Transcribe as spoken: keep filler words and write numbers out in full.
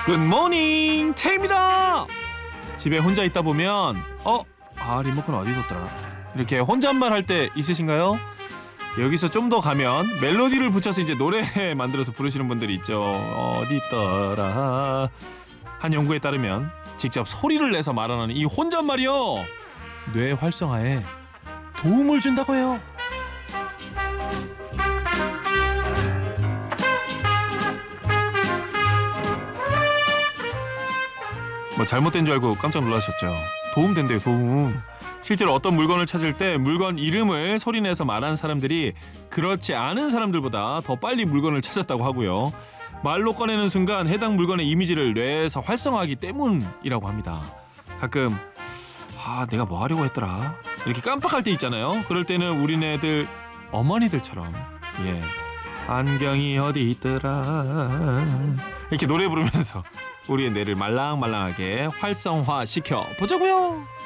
굿모닝 태입니다. 집에 혼자 있다 보면 어? 아 리모컨 어디 뒀더라 이렇게 혼잣말 할 때 있으신가요? 여기서 좀 더 가면 멜로디를 붙여서 이제 노래 만들어서 부르시는 분들이 있죠. 어디 있더라. 한 연구에 따르면 직접 소리를 내서 말하는 이 혼잣말이요 뇌 활성화에 도움을 준다고 해요. 뭐 잘못된 줄 알고 깜짝 놀라셨죠. 도움 된대요. 도움. 실제로 어떤 물건을 찾을 때 물건 이름을 소리내서 말하는 사람들이 그렇지 않은 사람들보다 더 빨리 물건을 찾았다고 하고요. 말로 꺼내는 순간 해당 물건의 이미지를 뇌에서 활성화하기 때문이라고 합니다. 가끔 아 내가 뭐 하려고 했더라 이렇게 깜빡할 때 있잖아요. 그럴 때는 우리네들 어머니들처럼 예 안경이 어디 있더라 이렇게 노래 부르면서 우리의 뇌를 말랑말랑하게 활성화시켜 보자고요.